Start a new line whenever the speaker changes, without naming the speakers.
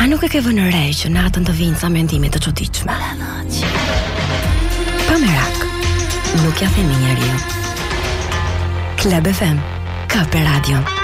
A nuk e ke vënë re që natën të vinë ca mendime të çuditshme? Pa merak, nuk ja themi njeriu. Club FM, Kape Radio.